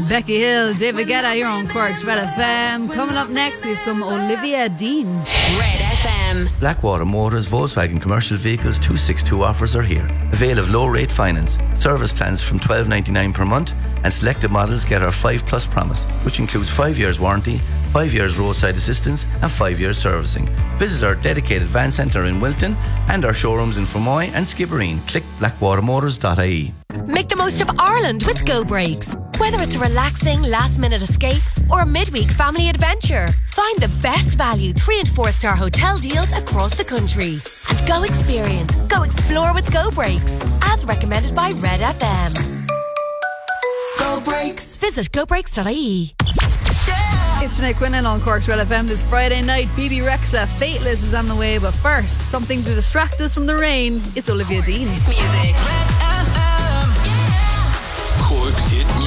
Becky Hill, David Guetta, you're on Cork's Red FM. Coming up next, we have some Olivia Dean. Red FM. Blackwater Motors Volkswagen Commercial Vehicles 262 offers are here. Avail of low rate finance, service plans from $12.99 per month, and selected models get our 5 Plus promise, which includes 5 years warranty, 5 years roadside assistance and 5 years servicing. Visit our dedicated van centre in Wilton and our showrooms in Fermoy and Skibbereen. Click blackwatermotors.ie. Make the most of Ireland with Go Breaks. Whether it's a relaxing last-minute escape or a midweek family adventure, find the best value 3 and 4 star hotel deals across the country. And go experience, go explore with Go Breaks, as recommended by Red FM. Go Breaks. Visit gobreaks.ie. It's Sinead Quinlan on Cork's Red FM this Friday night. BB Rexa, Fateless is on the way, but first, something to distract us from the rain. It's Olivia Dean. Music. Cork's Hit